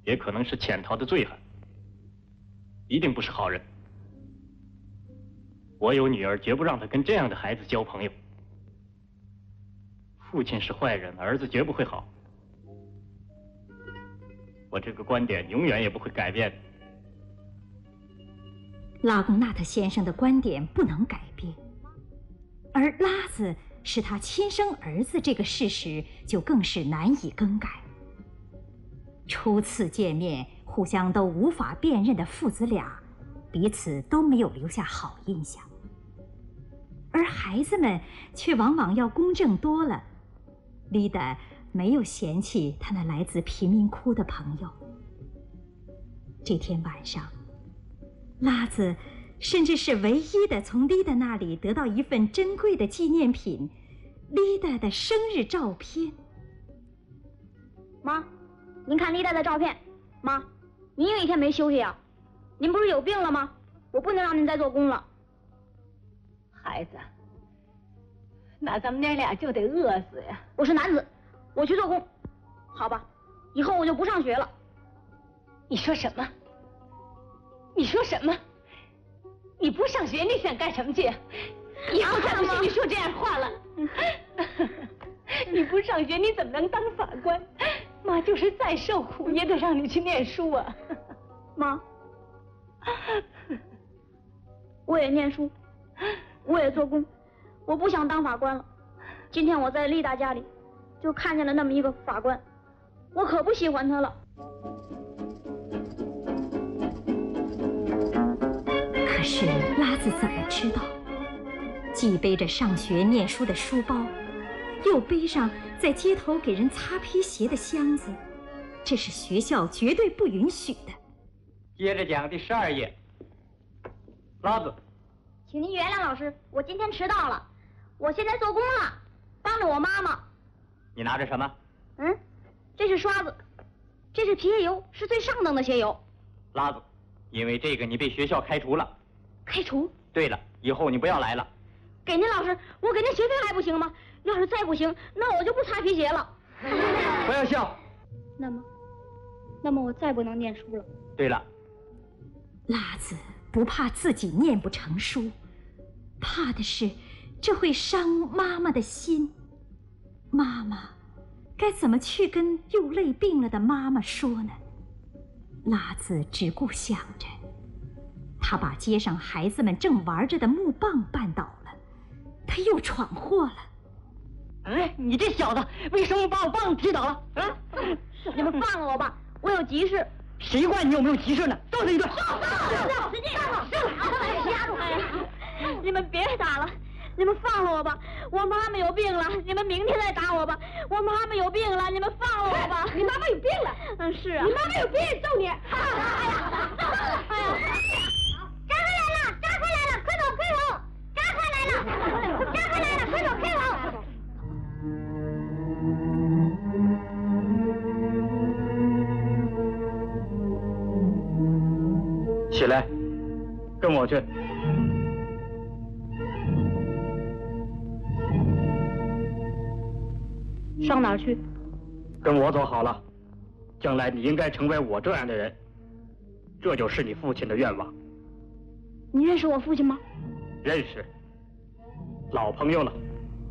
也可能是潜逃的醉汉，一定不是好人。我有女儿，绝不让她跟这样的孩子交朋友。父亲是坏人，儿子绝不会好。我这个观点永远也不会改变。 拉贡纳特先生的观点不能改变，而拉子是他亲生儿子这个事实就更是难以更改。初次见面，互相都无法辨认的父子俩，彼此都没有留下好印象。而孩子们却往往要公正多了。丽达没有嫌弃他那来自贫民窟的朋友。这天晚上，拉子甚至是唯一的从丽达那里得到一份珍贵的纪念品——丽达的生日照片。 妈，您看丽达的照片。妈，您有一天没休息啊？您不是有病了吗？我不能让您再做工了。 孩子，那咱们娘俩就得饿死呀！ 我是男子，我去做工。好吧，以后我就不上学了。 你说什么？你说什么？你不上学，你想干什么去？以后才不许你说这样话了。你不上学，你怎么能当法官？妈就是再受苦，也得让你去念书啊。 妈，我也念书，我也做工，我不想当法官了。今天我在丽达家里，就看见了那么一个法官，我可不喜欢他了。 可是拉子怎么知道，既背着上学念书的书包，又背上在街头给人擦皮鞋的箱子，这是学校绝对不允许的。 接着讲第12页。拉子， 请您原谅老师，我今天迟到了。我现在做工了，帮着我妈妈。 你拿着什么？ 这是刷子，这是皮鞋油，是最上等的鞋油。 拉子，因为这个你被学校开除了。 开除？ 对了，以后你不要来了。 给您老师，我给您学费还不行吗？要是再不行，那我就不擦皮鞋了。 不要笑。 那么我再不能念书了。 对了， 拉子不怕自己念不成书，怕的是这会伤妈妈的心。妈妈该怎么去跟又累病了的妈妈说呢？拉子只顾想着，他把街上孩子们正玩着的木棒绊倒了，他又闯祸了。 你这小子为什么把我棒踢倒了？ 你们放了我吧，我有急事。 谁管你有没有急事呢？揍他一顿！ 你们别打了，你们放了我吧，我妈妈有病了，你们明天再打我吧。我妈妈有病了，你们放了我吧。 你妈妈有病了？ 是啊。 你妈妈有病，揍你！ 扎回来了，快走，扎回来了，快走。 起来，跟我去。 上哪儿去？ 跟我走好了，将来你应该成为我这样的人，这就是你父亲的愿望。 你认识我父亲吗？ 认识，老朋友了。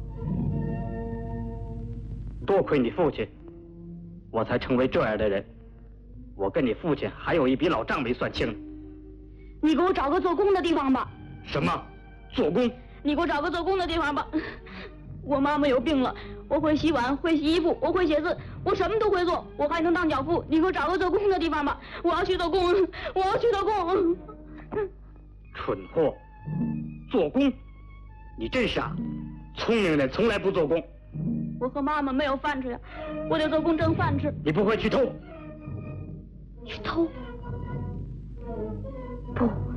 多亏你父亲，我才成为这样的人。我跟你父亲还有一笔老账没算清呢。 你给我找个做工的地方吧。 什么？做工？ 你给我找个做工的地方吧。我妈妈有病了，我会洗碗，会洗衣服，我会写字，我什么都会做，我还能当脚夫。你给我找个做工的地方吧，我要去做工，我要去做工。 蠢货，做工？你真傻，聪明人从来不做工。 我和妈妈没有饭吃呀，我得做工挣饭吃。 你不会去偷？ 去偷？不。